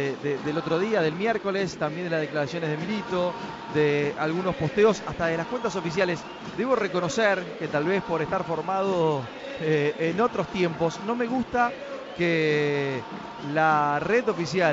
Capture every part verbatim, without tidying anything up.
de, de, del otro día, del miércoles, también de las declaraciones de Milito, de algunos posteos, hasta de las cuentas oficiales. Debo reconocer que tal vez por estar formado eh, en otros tiempos, no me gusta que la red oficial,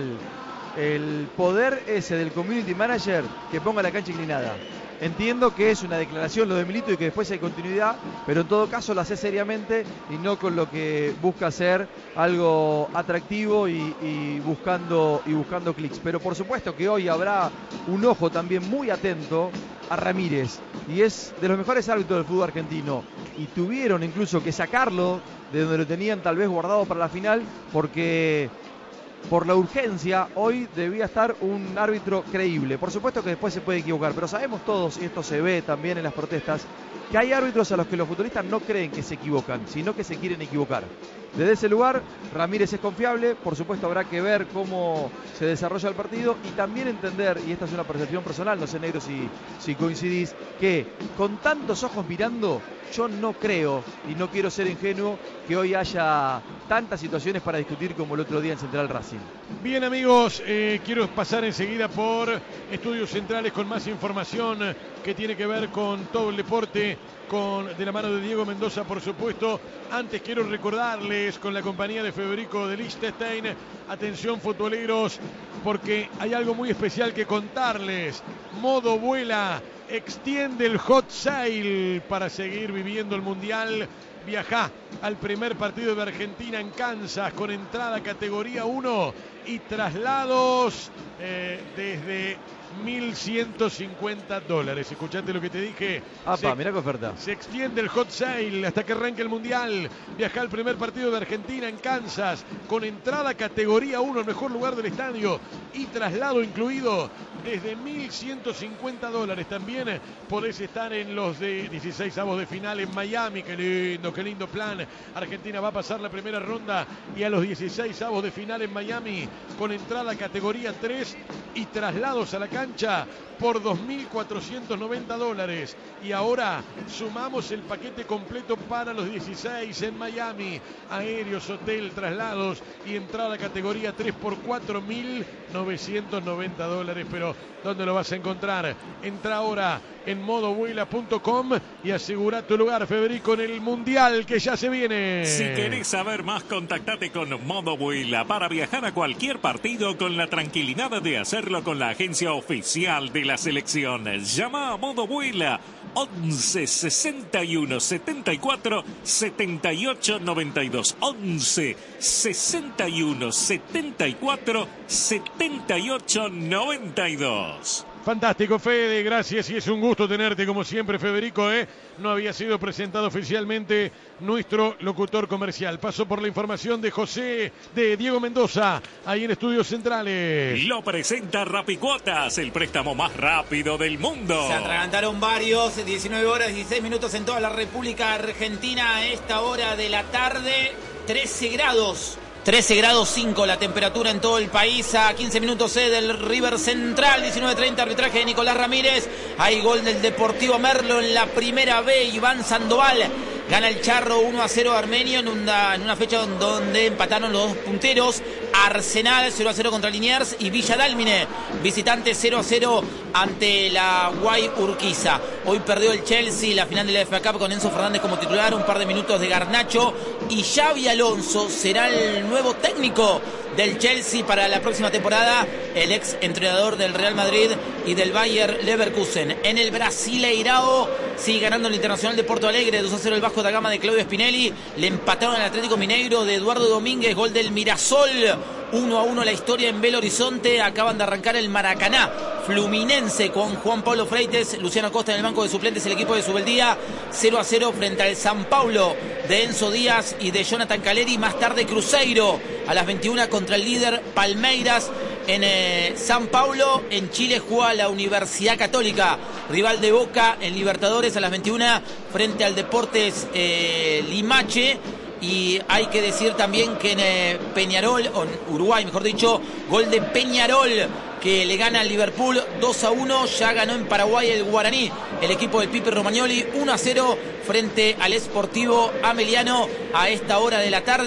el poder ese del community manager, que ponga la cancha inclinada. Entiendo que es una declaración lo de Milito y que después hay continuidad, pero en todo caso lo hace seriamente y no con lo que busca hacer algo atractivo y, y buscando, y buscando clics. Pero por supuesto que hoy habrá un ojo también muy atento a Ramírez, y es de los mejores árbitros del fútbol argentino, y tuvieron incluso que sacarlo de donde lo tenían tal vez guardado para la final, porque por la urgencia hoy debía estar un árbitro creíble. Por supuesto que después se puede equivocar, pero sabemos todos, y esto se ve también en las protestas, que hay árbitros a los que los futbolistas no creen que se equivocan, sino que se quieren equivocar. Desde ese lugar, Ramírez es confiable. Por supuesto habrá que ver cómo se desarrolla el partido y también entender, y esta es una percepción personal, no sé, Negro, si, si coincidís, que con tantos ojos mirando, yo no creo, y no quiero ser ingenuo, que hoy haya tantas situaciones para discutir como el otro día en Central Racing. Bien, amigos, eh, quiero pasar enseguida por Estudios Centrales con más información que tiene que ver con todo el deporte, con de la mano de Diego Mendoza, por supuesto. Antes quiero recordarles, con la compañía de Federico de Liechtenstein, atención futboleros, porque hay algo muy especial que contarles. Modo Vuela extiende el hot sale para seguir viviendo el Mundial. Viajá al primer partido de Argentina en Kansas con entrada categoría uno y traslados eh, desde mil ciento cincuenta dólares. Escuchate lo que te dije. Apa, mirá qué oferta. Se extiende el hot sale hasta que arranque el Mundial. Viajá al primer partido de Argentina en Kansas con entrada categoría uno, el mejor lugar del estadio, y traslado incluido desde mil ciento cincuenta dólares. También podés estar en los de dieciséis avos de final en Miami. Qué lindo, qué lindo plan. Argentina va a pasar la primera ronda y a los dieciséis avos de final en Miami con entrada categoría tres y traslados a la cancha por dos mil cuatrocientos noventa dólares. Y ahora sumamos el paquete completo para los dieciséis en Miami: aéreos, hotel, traslados y entrada categoría tres por cuatro mil novecientos noventa dólares. Pero ¿dónde lo vas a encontrar? Entra ahora en modovuela punto com y asegura tu lugar, Federico, en el Mundial que ya se viene. Si querés saber más, contactate con Modovuela para viajar a cualquier partido con la tranquilidad de hacerlo con la agencia oficial de la selección. Llama a Modovuela once sesenta y uno setenta y cuatro setenta y ocho noventa y dos. once sesenta y uno setenta y cuatro setenta y ocho noventa y dos. Fantástico, Fede, gracias, y es un gusto tenerte como siempre, Federico, ¿eh? No había sido presentado oficialmente nuestro locutor comercial. Pasó por la información de José, de Diego Mendoza, ahí en Estudios Centrales. Lo presenta Rapicuotas, el préstamo más rápido del mundo. Se atragantaron varios, diecinueve horas, dieciséis minutos en toda la República Argentina a esta hora de la tarde, trece grados. trece grados cinco la temperatura en todo el país, a quince minutos C del River Central, diecinueve treinta, arbitraje de Nicolás Ramírez. Hay gol del Deportivo Merlo en la primera B, Iván Sandoval. Gana el Charro uno a cero Armenio en una, en una fecha donde empataron los dos punteros. Arsenal cero a cero contra Liniers y Villa Dálmine, visitante cero a cero ante la Guay Urquiza. Hoy perdió el Chelsea la final de la F A Cup con Enzo Fernández como titular, un par de minutos de Garnacho, y Xabi Alonso será el nuevo técnico del Chelsea para la próxima temporada, el ex entrenador del Real Madrid y del Bayer Leverkusen. En el Brasileirao sigue ganando el Internacional de Porto Alegre, dos a cero el Vasco da Gama de Claudio Spinelli. Le empataron al Atlético Mineiro de Eduardo Domínguez, gol del Mirasol. uno a uno la historia en Belo Horizonte. Acaban de arrancar el Maracaná. Fluminense con Juan Pablo Freites, Luciano Costa en el banco de suplentes, el equipo de Subeldía. cero a cero frente al San Paulo de Enzo Díaz y de Jonathan Caleri. Más tarde Cruzeiro a las veintiuna contra el líder Palmeiras en eh, San Paulo. En Chile juega la Universidad Católica, rival de Boca en Libertadores, a las veintiuna frente al Deportes eh, Limache. Y hay que decir también que en eh, Peñarol, o en Uruguay mejor dicho, gol de Peñarol que le gana al Liverpool dos a uno. Ya ganó en Paraguay el Guaraní, el equipo del Pipe Romagnoli, uno a cero frente al Sportivo Ameliano a esta hora de la tarde.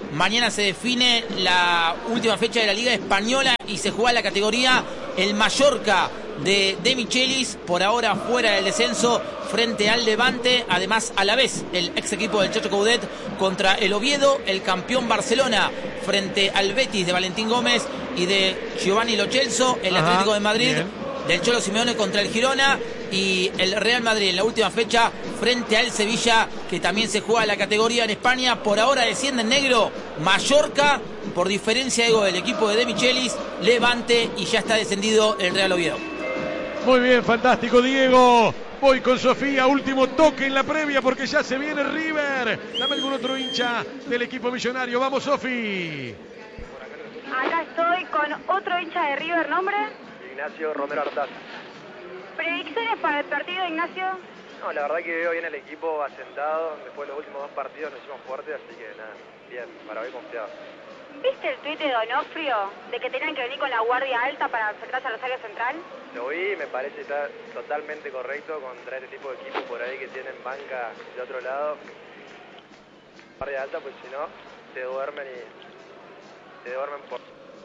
Mañana se define la última fecha de la Liga Española y se juega la categoría el Mallorca de De Michelis, por ahora fuera del descenso frente al Levante. Además, a la vez, el ex equipo del Chacho Coudet contra el Oviedo, el campeón Barcelona frente al Betis de Valentín Gómez y de Giovanni Lo Celso, el Ajá, Atlético de Madrid bien. Del Cholo Simeone contra el Girona, y el Real Madrid en la última fecha frente al Sevilla, que también se juega la categoría en España. Por ahora desciende en negro Mallorca por diferencia de gol del equipo de De Michelis, Levante, y ya está descendido el Real Oviedo. Muy bien, fantástico, Diego. Voy con Sofía, último toque en la previa porque ya se viene River. Dame algún otro hincha del equipo millonario. Vamos, Sofi. Acá estoy con otro hincha de River, ¿nombre? Ignacio Romero Artaz. ¿Predicciones para el partido, Ignacio? No, la verdad que veo bien el equipo asentado. Después de los últimos dos partidos nos hicimos fuertes, así que nada, bien, para hoy confiado. ¿Viste el tuit de Donofrio de que tenían que venir con la guardia alta para enfrentarse a Rosario Central? Lo vi, me parece que está totalmente correcto contra este tipo de equipos por ahí que tienen banca de otro lado. Guardia alta, pues si no, se duermen y se duermen por...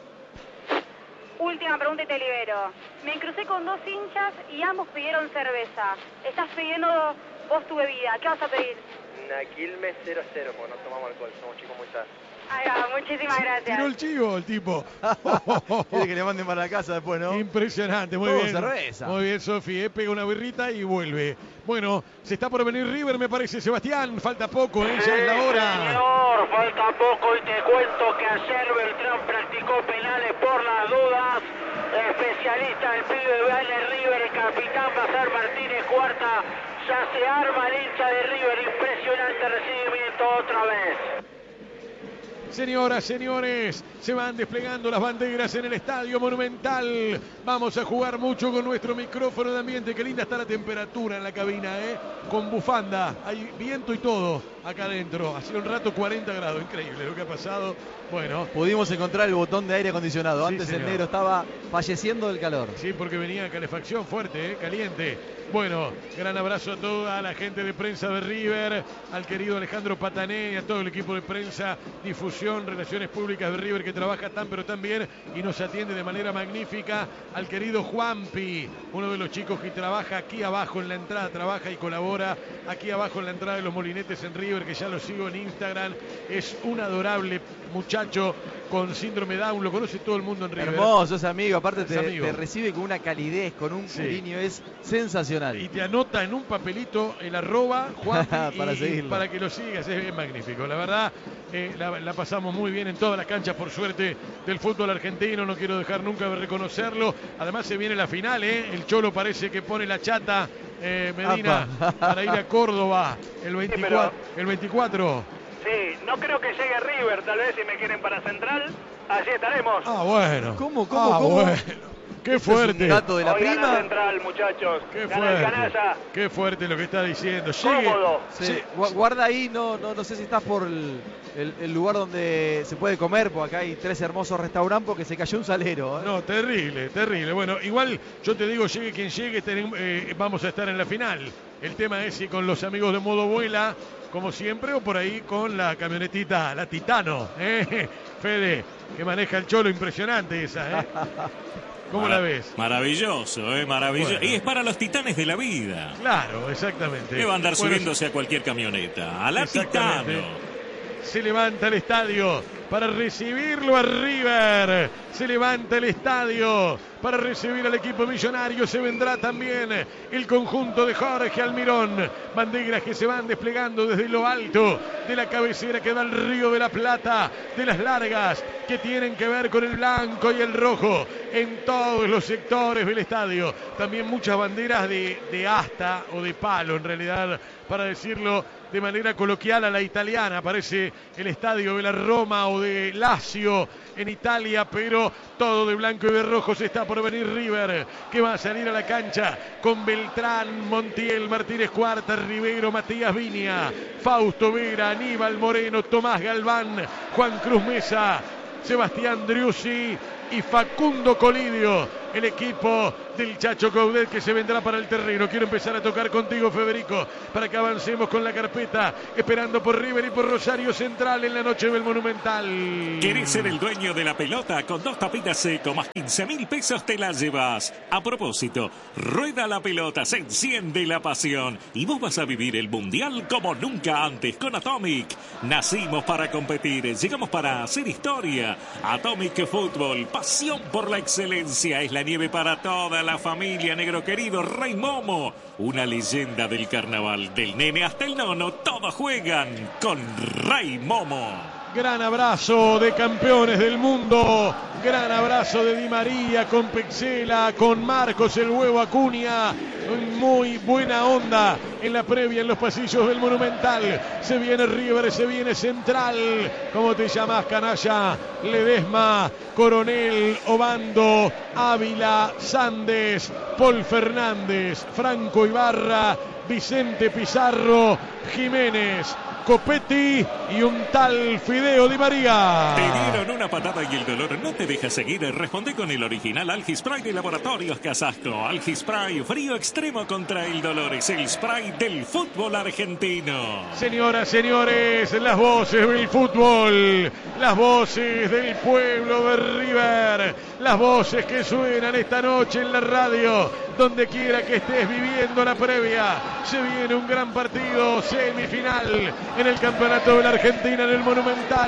Última pregunta y te libero. Me crucé con dos hinchas y ambos pidieron cerveza. Estás pidiendo vos tu bebida. ¿Qué vas a pedir? Una Quilmes cero cero, porque no tomamos alcohol, somos chicos muy sanos. Ahí va, muchísimas gracias. Tiró el chivo el tipo. Quiere que le manden para la casa después, ¿no? Impresionante, muy Todo bien. cerveza. Muy bien, Sofi, eh, pega una birrita y vuelve. Bueno, se está por venir River, me parece, Sebastián. Falta poco, ¿eh? Ya es la hora. Señor, falta poco y te cuento que ayer Beltrán practicó penales por las dudas. Especialista el pibe de River, el capitán va a ser Martínez Cuarta. Ya se arma el hincha de River. Impresionante recibimiento otra vez. Señoras, señores, se van desplegando las banderas en el Estadio Monumental. Vamos a jugar mucho con nuestro micrófono de ambiente. Qué linda está la temperatura en la cabina, ¿eh? Con bufanda, hay viento y todo acá adentro. Hace un rato cuarenta grados, increíble lo que ha pasado. Bueno, pudimos encontrar el botón de aire acondicionado. Sí, Antes señor. El negro estaba falleciendo del calor. Sí, porque venía calefacción fuerte, ¿eh? Caliente. Bueno, gran abrazo a toda la gente de prensa de River, al querido Alejandro Patané y a todo el equipo de prensa, difusión, relaciones públicas de River, que trabaja tan pero tan bien y nos atiende de manera magnífica. Al querido Juanpi, uno de los chicos que trabaja aquí abajo en la entrada, trabaja y colabora aquí abajo en la entrada de los Molinetes en River, que ya lo sigo en Instagram. Es un adorable muchacho con síndrome Down, lo conoce todo el mundo en River. Hermoso ese amigo, aparte te, amigo. te recibe con una calidez, con un Sí. cariño, es sensacional. Y te anota en un papelito el arroba Juanpi Para y- seguirlo. para que lo sigas, es bien magnífico. La verdad, eh, la, la pasamos muy bien en todas las canchas, por suerte, del fútbol argentino. No quiero dejar nunca de reconocerlo. Además se viene la final, ¿eh? El Cholo parece que pone la chata, eh, Medina, Apa. para ir a Córdoba el veinticuatro. El veinticuatro. Sí, no creo que llegue River, tal vez si me quieren para Central, allí estaremos. Ah, bueno. ¿Cómo, cómo, Ah, cómo? bueno. Qué Eso es fuerte. un dato de la Hoy gana prima. Central, muchachos. Qué Gana el fuerte. canalla. Qué fuerte lo que está diciendo. Llegue. Cómodo. Sí, Sí. gu- guarda ahí, no, no, no sé si estás por el, el- el lugar donde se puede comer, porque acá hay tres hermosos restaurantes, porque se cayó un salero. ¿eh? No, terrible, terrible. Bueno, igual yo te digo, llegue quien llegue, tenemos- eh, vamos a estar en la final. El tema es si con los amigos de Modo Vuela, como siempre, o por ahí con la camionetita, la Titano. ¿eh? Fede, que maneja el Cholo, impresionante esa. ¿eh? ¿Cómo la ves? Maravilloso, ¿eh? Maravilloso. Bueno. Y es para los titanes de la vida. Claro, exactamente. Que va a andar Bueno, subiéndose a cualquier camioneta. A la Exactamente. Titano. Se levanta el estadio para recibirlo a River. Se levanta el estadio para recibir al equipo millonario. Se vendrá también el conjunto de Jorge Almirón. Banderas que se van desplegando desde lo alto de la cabecera que da al Río de la Plata, de las largas que tienen que ver con el blanco y el rojo en todos los sectores del estadio. También muchas banderas de, de asta o de palo, en realidad, para decirlo de manera coloquial a la italiana. Parece el estadio de la Roma o de Lazio en Italia, pero todo de blanco y de rojo. Se está por venir River, que va a salir a la cancha con Beltrán, Montiel, Martínez Cuarta, Rivero, Matías Viña, Fausto Vera, Aníbal Moreno, Tomás Galván, Juan Cruz Mesa, Sebastián Driussi y Facundo Colidio, el equipo del Chacho Coudet que se vendrá para el terreno. Quiero empezar a tocar contigo, Federico, para que avancemos con la carpeta, esperando por River y por Rosario Central en la noche del Monumental. ¿Querés ser el dueño de la pelota? Con dos tapitas seco más quince mil pesos te la llevas. A propósito, rueda la pelota, se enciende la pasión y vos vas a vivir el Mundial como nunca antes con Atomic. Nacimos para competir, llegamos para hacer historia. Atomic Fútbol, pasión por la excelencia, es la nieve para toda la familia, negro querido. Rey Momo, una leyenda del carnaval, del nene hasta el nono, todos juegan con Rey Momo. Gran abrazo de campeones del mundo, gran abrazo de Di María con Pexela, con Marcos el Huevo Acuña, muy buena onda en la previa en los pasillos del Monumental. Se viene River, se viene Central. ¿Cómo te llamas, canalla? Ledesma, Coronel, Obando, Ávila, Sandes, Paul Fernández, Franco Ibarra, Vicente Pizarro, Jiménez, Copetti y un tal Fideo Di María. Te dieron una patada y el dolor no te deja seguir. Responde con el original Algispray de Laboratorios Casasco. Algispray, frío extremo contra el dolor. Es el spray del fútbol argentino. Señoras, señores, las voces del fútbol, las voces del pueblo de River, las voces que suenan esta noche en la radio, donde quiera que estés viviendo la previa. Se viene un gran partido, semifinal en el campeonato de la Argentina en el Monumental.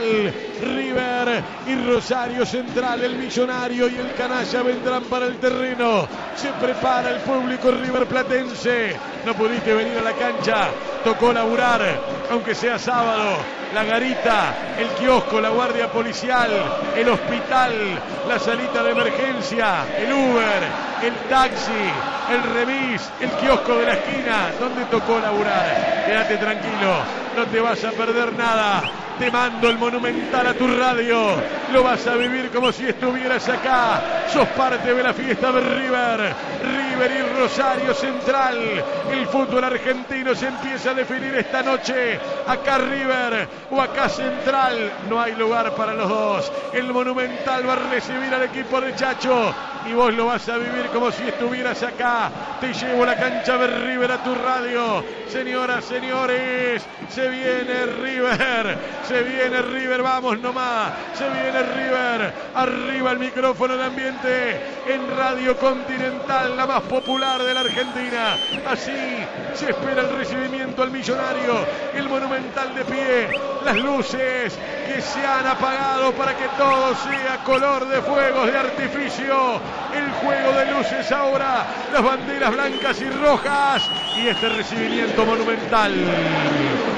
River y Rosario Central, el Millonario y el Canalla vendrán para el terreno. Se prepara el público riverplatense. No pudiste venir a la cancha, tocó laburar, aunque sea sábado. La garita, el kiosco, la guardia policial, el hospital, la salita de emergencia, el Uber, el taxi, el remis, el kiosco de la esquina, donde tocó laburar. Quédate tranquilo, no te vas a perder nada. Te mando el Monumental a tu radio. Lo vas a vivir como si estuvieras acá. Sos parte de la fiesta de River. River y Rosario Central. El fútbol argentino se empieza a definir esta noche. Acá River o acá Central. No hay lugar para los dos. El Monumental va a recibir al equipo de Chacho. Y vos lo vas a vivir como si estuvieras acá. Te llevo la cancha de River a tu radio. Señoras, señores, se viene River. Se viene River, vamos nomás. Se viene River. Arriba el micrófono de ambiente en Radio Continental, la más popular de la Argentina. Así se espera el recibimiento al Millonario. El Monumental de pie. Las luces que se han apagado para que todo sea color de fuegos de artificio. El juego de luces ahora. Las banderas blancas y rojas. Y este recibimiento monumental.